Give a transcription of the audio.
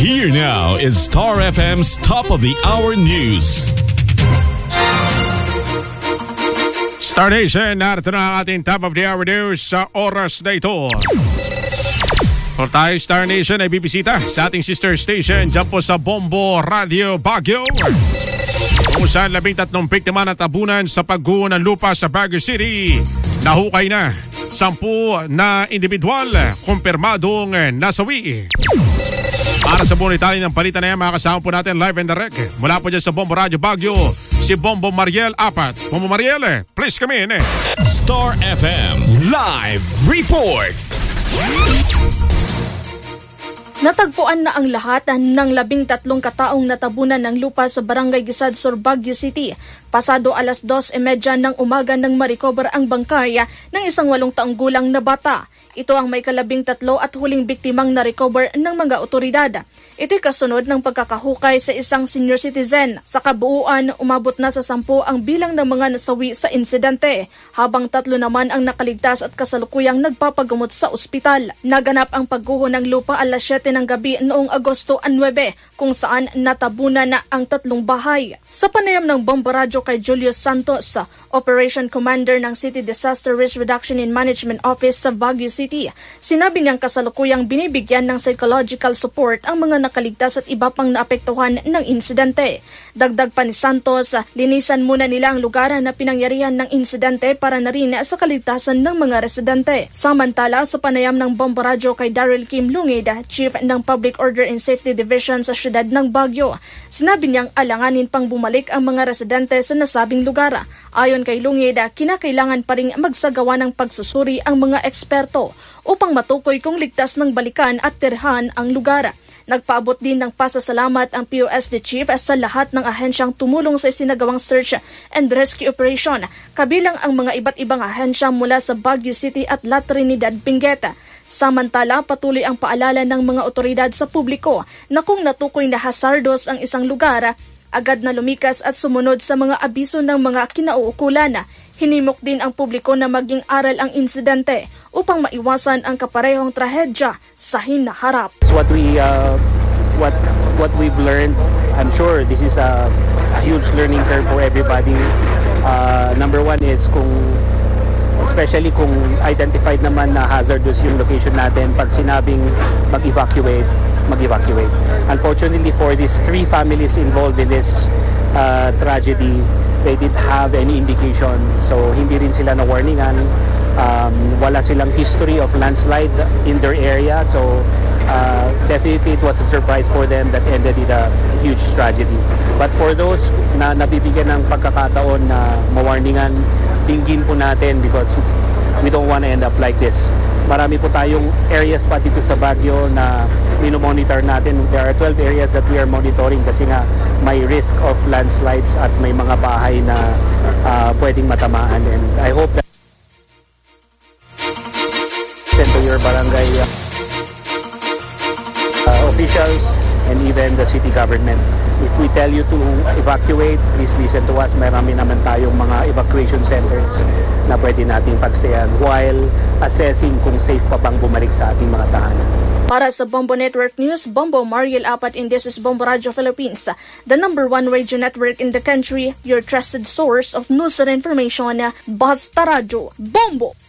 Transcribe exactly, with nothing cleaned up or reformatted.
Here now is Star F M's Top of the Hour News. Star Nation, narito na ang ating Top of the Hour News sa oras na ito. For tayo, Star Nation, ay bibisita sa ating sister station dyan po sa Bombo Radio Baguio, kung saan labing tatlong biktima na tabunan sa pagguho ng lupa sa Baguio City. Nahukay na sampu na individual kumpirmadong nasawi. Para sa buong detalye ng balita na yan, makakasama po natin live and direct mula po dyan sa Bombo Radio Baguio, si Bombo Mariel Apat. Bombo Mariel, please come in. Star F M Live Report. Natagpuan na ang lahat ng labing tatlong kataong natabunan ng lupa sa Barangay Gisad Sur, Baguio City. Pasado alas dos e medya ng umaga nang ma-recover ang bangkay ng isang walong taong gulang na bata. Ito ang may kalabing tatlo at huling biktimang na-recover ng mga otoridad. Ito'y kasunod ng pagkakahukay sa isang senior citizen. Sa kabuuan, umabot na sa sampu ang bilang ng mga nasawi sa insidente, habang tatlo naman ang nakaligtas at kasalukuyang nagpapagamot sa ospital. Naganap ang pagguho ng lupa alas siyete ng gabi noong Agosto nine, kung saan natabunan na ang tatlong bahay. Sa panayam ng Bombo Radio kay Julius Santos, Operation Commander ng City Disaster Risk Reduction and Management Office sa Baguio City, sinabi niyang kasalukuyang binibigyan ng psychological support ang mga nakaligtas at iba pang naapektuhan ng insidente. Dagdag pa ni Santos, linisan muna nila ang lugar na pinangyarihan ng insidente para na rin sa kaligtasan ng mga residente. Samantala, sa panayam ng Bombo Radio kay Daryl Kim Lungid, Chief ng Public Order and Safety Division sa siyudad ng Baguio, sinabi niyang alanganin pang bumalik ang mga residente sa nasabing lugar. Ayon kay Lungid, kinakailangan pa rin magsagawa ng pagsusuri ang mga eksperto upang matukoy kung ligtas ng balikan at tirhan ang lugar. Nagpaabot din ng pasasalamat ang P O S D Chief sa lahat ng ahensyang tumulong sa isinagawang search and rescue operation, kabilang ang mga iba't ibang ahensya mula sa Baguio City at La Trinidad, Benguet. Samantala, patuloy ang paalala ng mga otoridad sa publiko na kung natukoy na hazardous ang isang lugar, agad na lumikas at sumunod sa mga abiso ng mga kinauukulan. Hinimok din ang publiko na maging aral ang insidente upang maiwasan ang kaparehong trahedya sa hinaharap. What we uh, what what we've learned, I'm sure this is a huge learning curve for everybody. Uh, number one is kung especially kung identified naman na hazardous yung location natin, pag sinabing mag-evacuate, mag-evacuate. Unfortunately for these three families involved in this uh, tragedy, they didn't have any indication. So hindi rin sila na-warningan. Um, wala silang history of landslide in their area. So uh, definitely it was a surprise for them that ended in a huge tragedy. But for those na nabibigyan ng pagkakataon na mawarningan, dinggin po natin because we don't want to end up like this. Marami po tayong areas pa dito sa Baguio na minomonitor natin. There are twelve areas that we are monitoring kasi nga may risk of landslides at may mga bahay na uh, pwedeng matamaan. And I hope that send to your barangay uh, officials and even the city government. If we tell you to evacuate, please listen to us. Marami naman tayong mga evacuation centers na pwede nating pagstayan while assessing kung safe pa bang bumalik sa ating mga tahanan. Para sa Bombo Network News, Bombo Mariel Apat, and this is Bombo Radio Philippines, the number one radio network in the country, your trusted source of news and information. Basta Radio, Bombo!